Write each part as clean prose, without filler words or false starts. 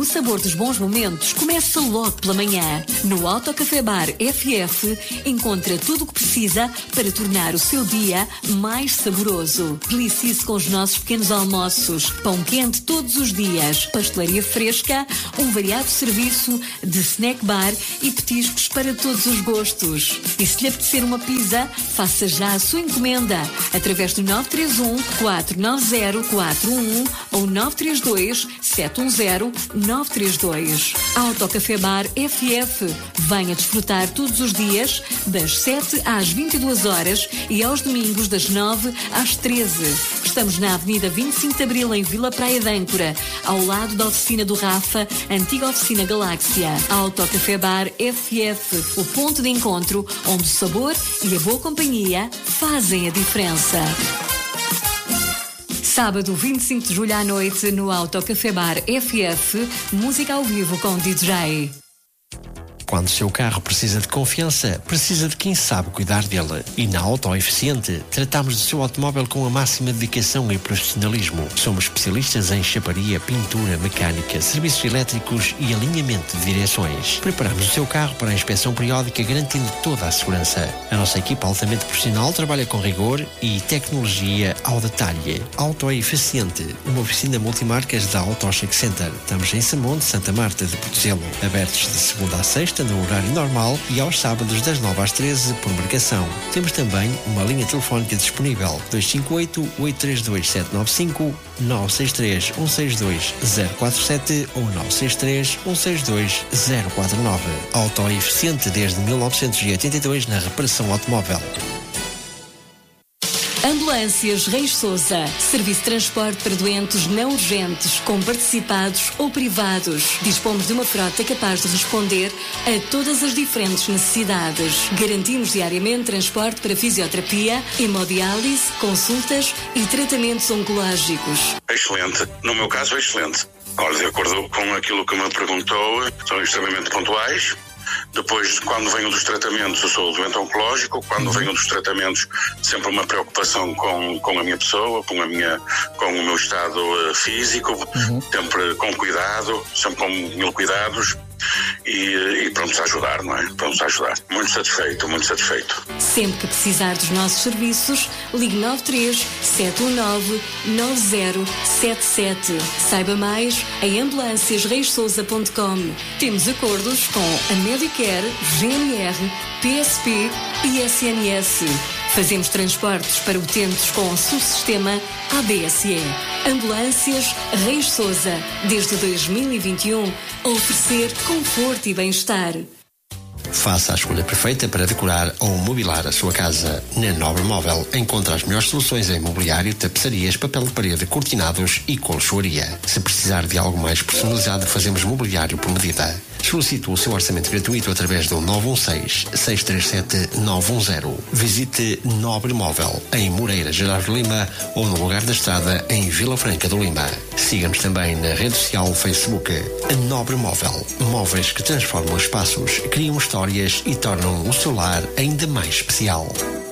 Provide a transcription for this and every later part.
O sabor dos bons momentos começa logo pela manhã. No Autocafé Bar FF encontra tudo o que precisa para tornar o seu dia mais saboroso. Delicie-se com os nossos pequenos almoços, pão quente todos os dias, pastelaria fresca, um variado serviço de snack bar e petiscos para todos os gostos. E se lhe apetecer uma pizza, faça já a sua encomenda através do 931-490-411 ou 932-710-932. Autocafé Bar FF. Venha desfrutar todos os dias das 7 às 22 horas e aos domingos das 9 às 13. Estamos na Avenida 25 de Abril, em Vila Praia de Âncora, ao lado da oficina do Rafa, antiga oficina Galáxia. Autocafé Bar FF, o ponto de encontro onde o sabor e a boa companhia fazem a diferença. Sábado 25 de julho à noite no Autocafé Bar FF, música ao vivo com DJ. Quando o seu carro precisa de confiança, precisa de quem sabe cuidar dele. E na Auto Eficiente, tratamos do seu automóvel com a máxima dedicação e profissionalismo. Somos especialistas em chaparia, pintura, mecânica, serviços elétricos e alinhamento de direções. Preparamos o seu carro para a inspeção periódica, garantindo toda a segurança. A nossa equipa altamente profissional trabalha com rigor e tecnologia ao detalhe. Auto Eficiente, uma oficina multimarcas da Auto Chic Center. Estamos em Samonte, Santa Marta de Portozelo. Abertos de segunda a sexta, no horário normal, e aos sábados das 9 às 13 por marcação. Temos também uma linha telefónica disponível: 258-832-795, 963-162-047 ou 963-162-049. Auto Eficiente desde 1982 na reparação automóvel. Ambulâncias Reis Sousa. Serviço de transporte para doentes não urgentes, com participados ou privados. Dispomos de uma frota capaz de responder a todas as diferentes necessidades. Garantimos diariamente transporte para fisioterapia, hemodiálise, consultas e tratamentos oncológicos. Excelente. No meu caso, excelente. Olha, de acordo com aquilo que me perguntou, são extremamente pontuais. Depois, quando venho dos tratamentos, eu sou doente oncológico. Quando venho dos tratamentos, sempre uma preocupação com a minha pessoa, com o meu estado físico, sempre com cuidado, sempre com mil cuidados. E prontos a ajudar, não é? Prontos a ajudar. Muito satisfeito, muito satisfeito. Sempre que precisar dos nossos serviços, ligue 93-719-9077. Saiba mais em ambulanciasreissousa.com. Temos acordos com a Medicare, GNR, PSP e SNS. Fazemos transportes para utentes com subsistema ABSE. Ambulâncias Reis Sousa, desde 2021, a oferecer conforto e bem-estar. Faça a escolha perfeita para decorar ou mobilar a sua casa. Na Nobre Móvel encontra as melhores soluções em mobiliário, tapeçarias, papel de parede, cortinados e colchoaria. Se precisar de algo mais personalizado, fazemos mobiliário por medida. Solicite o seu orçamento gratuito através do 916-637-910. Visite Nobre Móvel em Moreira, Gerardo Lima, ou no Lugar da Estrada em Vila Franca do Lima. Siga-nos também na rede social Facebook. A Nobre Móvel. Móveis que transformam espaços, criam histórias e tornam o seu lar ainda mais especial.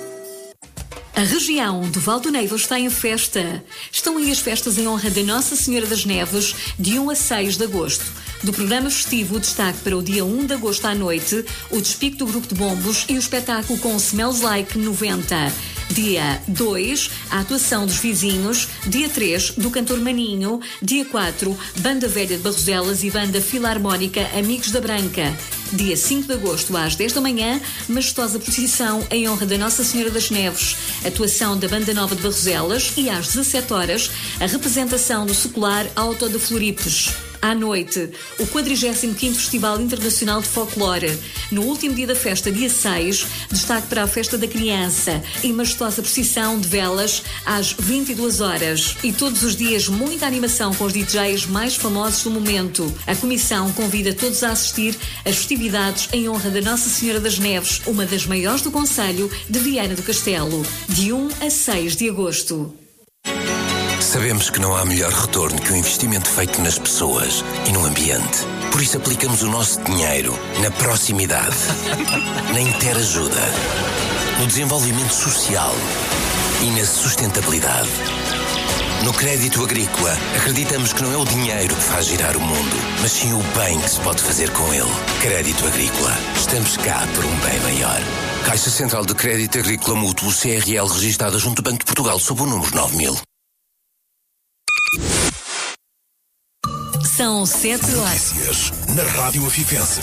A região do Val do Neiva está em festa. Estão aí as festas em honra da Nossa Senhora das Neves, de 1 a 6 de agosto. Do programa festivo, o destaque para o dia 1 de agosto à noite, o despique do grupo de bombos e o espetáculo com Smells Like 90. Dia 2, a atuação dos vizinhos. Dia 3, do cantor Maninho. Dia 4, Banda Velha de Barroselas e Banda Filarmónica Amigos da Branca. Dia 5 de agosto, às 10 da manhã, majestosa procissão em honra da Nossa Senhora das Neves. Atuação da Banda Nova de Barroselas e às 17 horas, a representação do Secular Auto de Floripes. À noite, o 45º Festival Internacional de Folclore. No último dia da festa, dia 6, destaque para a Festa da Criança e majestosa procissão de velas às 22 horas. E todos os dias, muita animação com os DJs mais famosos do momento. A Comissão convida todos a assistir às festividades em honra da Nossa Senhora das Neves, uma das maiores do concelho de Viana do Castelo, de 1 a 6 de agosto. Sabemos que não há melhor retorno que o investimento feito nas pessoas e no ambiente. Por isso aplicamos o nosso dinheiro na proximidade, na interajuda, no desenvolvimento social e na sustentabilidade. No Crédito Agrícola, acreditamos que não é o dinheiro que faz girar o mundo, mas sim o bem que se pode fazer com ele. Crédito Agrícola. Estamos cá por um bem maior. Caixa Central de Crédito Agrícola Mútuo CRL, registada junto ao Banco de Portugal, sob o número 9000. São 7 horas. Notícias na Rádio Afifense.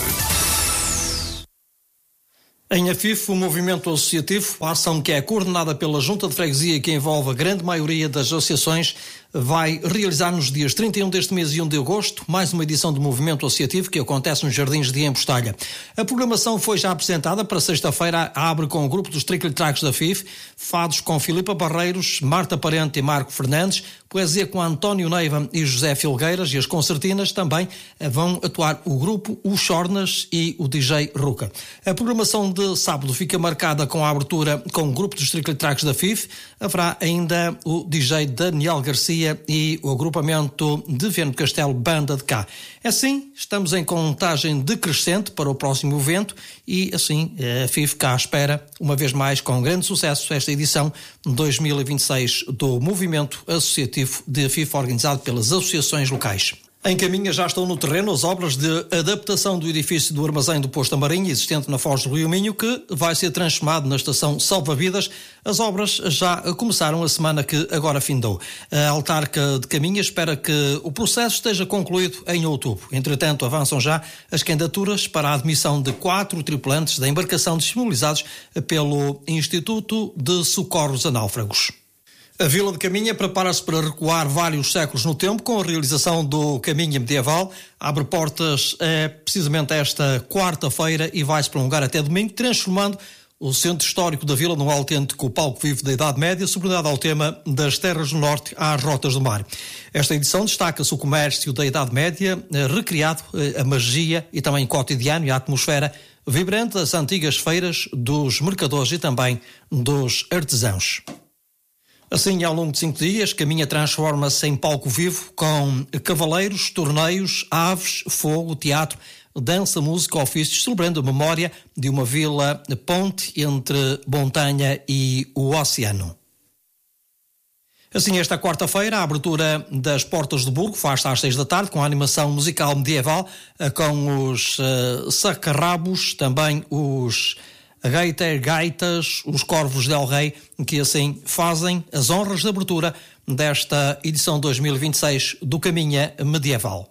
Em Afif, o movimento associativo, a ação que é coordenada pela Junta de Freguesia e que envolve a grande maioria das associações, vai realizar nos dias 31 deste mês e 1 de agosto mais uma edição do movimento associativo que acontece nos Jardins de Embostalha. A programação foi já apresentada para sexta-feira, abre com o grupo dos Tricle-Tracks da Afif, fados com Filipa Barreiros, Marta Parente e Marco Fernandes, poesia com António Neiva e José Filgueiras, e as concertinas também vão atuar o grupo, o Chornas e o DJ Ruca. A programação de sábado fica marcada com a abertura com o grupo dos Tricle-Tracks da Afif, haverá ainda o DJ Daniel Garcia e o agrupamento de Viana do Castelo Banda de Cá. Assim, estamos em contagem decrescente para o próximo evento e assim a FIF cá à espera, uma vez mais com grande sucesso, esta edição 2026 do Movimento Associativo de FIF organizado pelas associações locais. Em Caminha já estão no terreno as obras de adaptação do edifício do armazém do Posto da Marinha, existente na Foz do Rio Minho, que vai ser transformado na estação Salva-Vidas. As obras já começaram a semana que agora findou. A autarca de Caminha espera que o processo esteja concluído em outubro. Entretanto, avançam já as candidaturas para a admissão de 4 tripulantes da embarcação disponibilizados pelo Instituto de Socorros a Náufragos. A Vila de Caminha prepara-se para recuar vários séculos no tempo com a realização do Caminha Medieval. Abre portas precisamente esta quarta-feira e vai-se prolongar até domingo, transformando o centro histórico da vila num autêntico palco vivo da Idade Média, sobretudo ao tema das terras do norte às rotas do mar. Esta edição destaca-se o comércio da Idade Média, recriado a magia e também o cotidiano e a atmosfera vibrante das antigas feiras, dos mercadores e também dos artesãos. Assim, ao longo de 5 dias, Caminha transforma-se em palco vivo com cavaleiros, torneios, aves, fogo, teatro, dança, música, ofícios, celebrando a memória de uma vila ponte entre montanha e o oceano. Assim, esta quarta-feira, a abertura das Portas do Burgo faz-se às 6 da tarde, com a animação musical medieval, com os sacarrabos, também os gaitas, os corvos del rei, que assim fazem as honras de abertura desta edição 2026 do Caminha Medieval.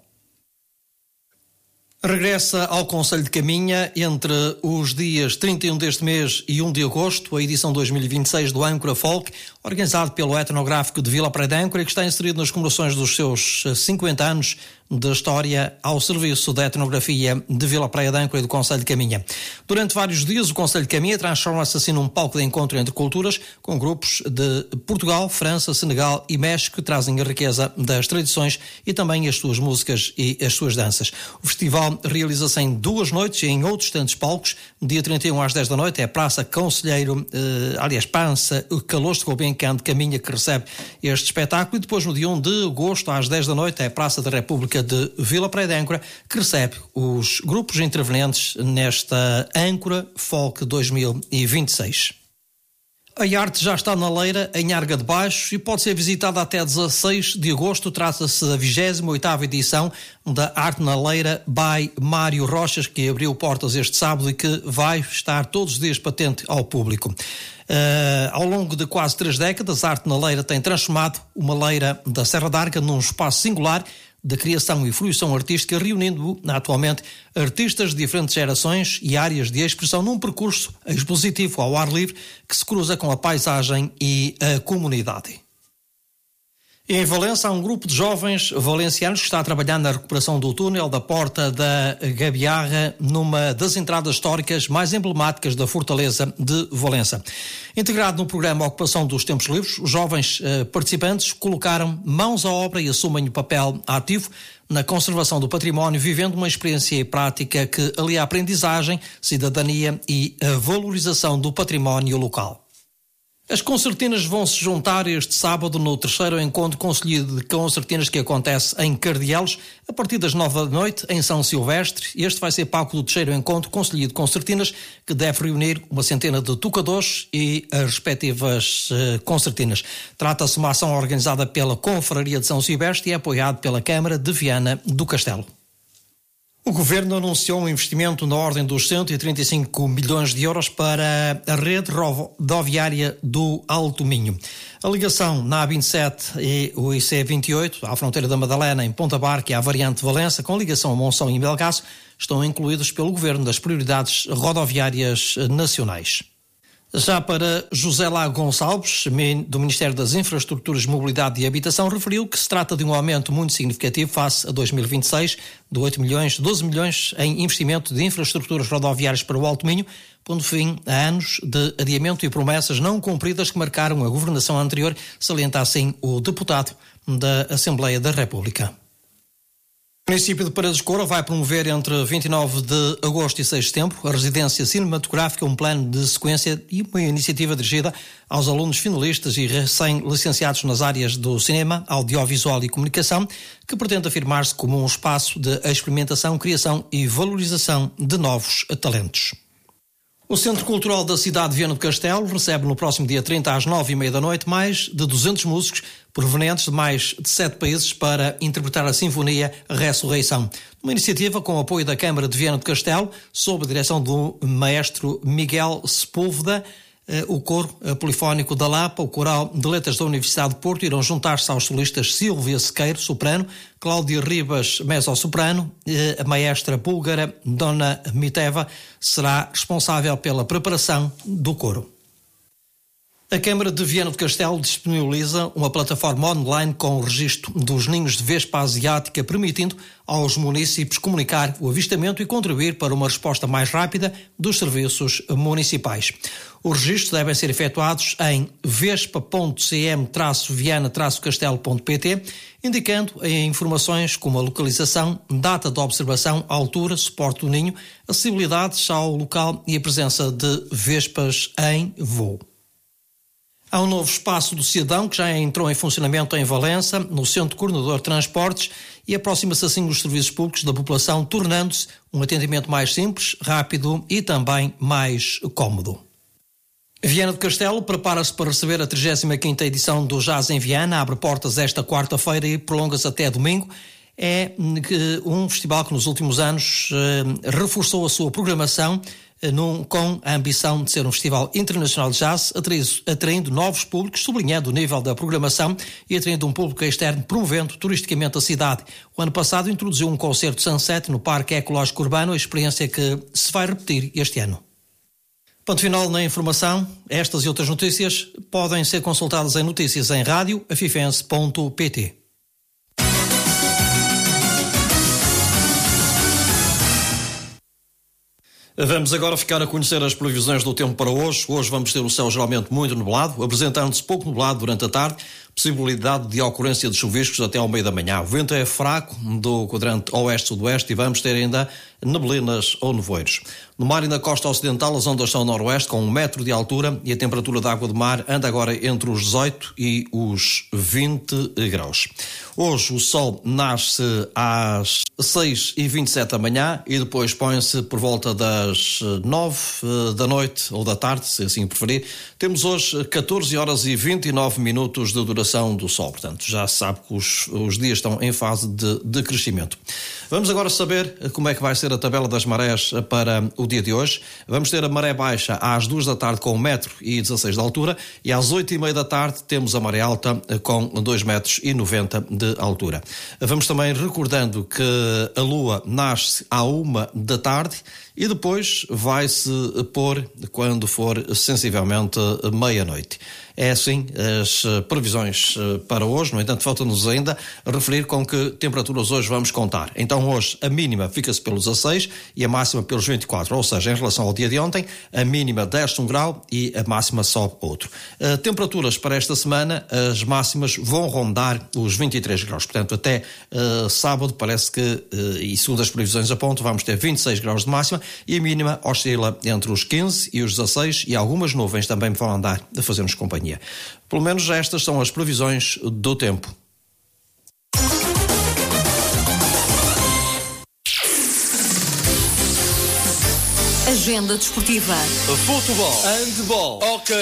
Regressa ao Concelho de Caminha entre os dias 31 deste mês e 1 de agosto a edição 2026 do Âncora Folk, organizado pelo Etnográfico de Vila Praia de Âncora, que está inserido nas comemorações dos seus 50 anos de história ao serviço da etnografia de Vila Praia de Âncora e do Concelho de Caminha. Durante vários dias, o Concelho de Caminha transforma-se assim num palco de encontro entre culturas, com grupos de Portugal, França, Senegal e México que trazem a riqueza das tradições e também as suas músicas e as suas danças. O festival realiza-se em 2 noites e em outros tantos palcos. Dia 31 às 10 da noite é a Praça Conselheiro, Pança Calostre Gulbenkian de Caminha, que recebe este espetáculo, e depois no dia 1 de agosto às 10 da noite é a Praça da República de Vila Praia de Âncora, que recebe os grupos intervenientes nesta Âncora Folk 2026. A arte já está na Leira, em Arga de Baixo, e pode ser visitada até 16 de agosto. Trata-se da 28ª edição da Arte na Leira by Mário Rochas, que abriu portas este sábado e que vai estar todos os dias patente ao público. Ao longo de quase 3 décadas, a Arte na Leira tem transformado uma leira da Serra d'Arga num espaço singular de criação e fruição artística, reunindo atualmente artistas de diferentes gerações e áreas de expressão num percurso expositivo ao ar livre que se cruza com a paisagem e a comunidade. Em Valença, há um grupo de jovens valencianos que está a trabalhar na recuperação do túnel da Porta da Gabiarra, numa das entradas históricas mais emblemáticas da Fortaleza de Valença. Integrado no programa Ocupação dos Tempos Livres, os jovens participantes colocaram mãos à obra e assumem o papel ativo na conservação do património, vivendo uma experiência prática que alia a aprendizagem, cidadania e a valorização do património local. As concertinas vão se juntar este sábado no terceiro encontro conselheiro de concertinas que acontece em Cardielos, a partir das 9 da noite, em São Silvestre. Este vai ser palco do terceiro encontro conselheiro de concertinas, que deve reunir uma centena de tocadores e as respectivas concertinas. Trata-se de uma ação organizada pela Confraria de São Silvestre e é apoiado pela Câmara de Viana do Castelo. O Governo anunciou um investimento na ordem dos 135 milhões de euros para a rede rodoviária do Alto Minho. A ligação na A27 e o IC28, à fronteira da Madalena, em Ponta Barca e à variante de Valença, com ligação a Monção e Melgaço, estão incluídos pelo Governo das prioridades rodoviárias nacionais. Já para José Lago Gonçalves, do Ministério das Infraestruturas, Mobilidade e Habitação, referiu que se trata de um aumento muito significativo face a 2026, de 12 milhões em investimento de infraestruturas rodoviárias para o Alto Minho, pondo fim a anos de adiamento e promessas não cumpridas que marcaram a governação anterior, salienta assim o deputado da Assembleia da República. O município de Paredes de Coura vai promover entre 29 de agosto e 6 de setembro a residência cinematográfica, um plano de sequência e uma iniciativa dirigida aos alunos finalistas e recém-licenciados nas áreas do cinema, audiovisual e comunicação, que pretende afirmar-se como um espaço de experimentação, criação e valorização de novos talentos. O Centro Cultural da cidade de Viana do Castelo recebe no próximo dia 30 às 9h30 da noite mais de 200 músicos provenientes de mais de 7 países para interpretar a Sinfonia Ressurreição. Uma iniciativa com o apoio da Câmara de Viana do Castelo, sob a direção do maestro Miguel Sepúlveda. O coro polifónico da Lapa, o coral de letras da Universidade de Porto irão juntar-se aos solistas Silvia Sequeiro, soprano, Cláudia Ribas, mezzo-soprano, a maestra búlgara Dona Miteva será responsável pela preparação do coro. A Câmara de Viana do Castelo disponibiliza uma plataforma online com o registro dos ninhos de vespa asiática, permitindo aos municípios comunicar o avistamento e contribuir para uma resposta mais rápida dos serviços municipais. Os registros devem ser efetuados em vespa.cm-viana-castelo.pt, indicando informações como a localização, data de observação, altura, suporte do ninho, acessibilidades ao local e a presença de vespas em voo. Há um novo espaço do cidadão que já entrou em funcionamento em Valença, no Centro Coordenador de Transportes, e aproxima-se assim dos serviços públicos da população, tornando-se um atendimento mais simples, rápido e também mais cómodo. Viana do Castelo prepara-se para receber a 35ª edição do Jazz em Viana, abre portas esta quarta-feira e prolonga-se até domingo. É um festival que nos últimos anos reforçou a sua programação, com a ambição de ser um festival internacional de jazz, atraindo novos públicos, sublinhando o nível da programação e atraindo um público externo, promovendo turisticamente a cidade. O ano passado introduziu um concerto Sunset no Parque Ecológico Urbano, a experiência que se vai repetir este ano. Ponto final na informação. Estas e outras notícias podem ser consultadas em notícias em rádio afifense.pt. Vamos agora ficar a conhecer as previsões do tempo para hoje. Hoje vamos ter o céu geralmente muito nublado, apresentando-se pouco nublado durante a tarde, possibilidade de ocorrência de chuviscos até ao meio da manhã. O vento é fraco do quadrante oeste-sudoeste e vamos ter ainda neblinas ou nevoeiros. No mar e na costa ocidental as ondas são noroeste com 1 metro de altura e a temperatura da água do mar anda agora entre os 18 e os 20 graus. Hoje o sol nasce às 6h27 da manhã e depois põe-se por volta das 9 da noite ou da tarde, se assim preferir. Temos hoje 14 horas e 29 minutos de duração do sol, portanto já se sabe que os dias estão em fase de crescimento. Vamos agora saber como é que vai ser a tabela das marés para o dia de hoje. Vamos ter a maré baixa às 2 da tarde com 1,16 metro de altura e às 8h30 da tarde temos a maré alta com 2,90 metros de altura. Vamos também recordando que a lua nasce à 1 da tarde e depois vai-se pôr quando for sensivelmente meia-noite. É assim as previsões para hoje. No entanto, falta-nos ainda referir com que temperaturas hoje vamos contar. Então hoje a mínima fica-se pelos 16 e a máxima pelos 24, ou seja, em relação ao dia de ontem, a mínima desce 1 grau e a máxima sobe outro. Temperaturas para esta semana, as máximas vão rondar os 23 graus. Portanto, até sábado parece que, e segundo as previsões apontam, vamos ter 26 graus de máxima e a mínima oscila entre os 15 e os 16 e algumas nuvens também vão andar a fazer-nos companhia. Pelo menos estas são as previsões do tempo. Agenda desportiva. Futebol, handball, hockey.